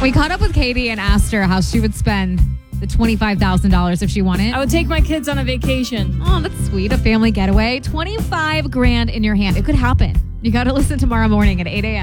We caught up with Katie and asked her how she would spend the $25,000 if she won it. I would take my kids on a vacation. Oh, that's sweet. A family getaway. $25,000 in your hand. It could happen. You got to listen tomorrow morning at 8 a.m.